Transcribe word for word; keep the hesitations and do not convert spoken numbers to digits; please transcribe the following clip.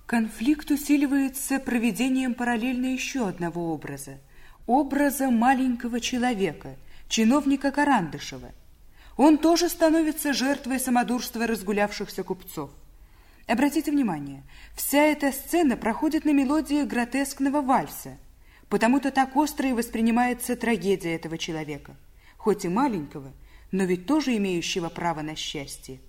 Конфликт усиливается проведением параллельно еще одного образа. Образа маленького человека, чиновника Карандышева. Он тоже становится жертвой самодурства разгулявшихся купцов. Обратите внимание, вся эта сцена проходит на мелодии гротескного вальса, потому-то так остро и воспринимается трагедия этого человека, хоть и маленького, но ведь тоже имеющего право на счастье.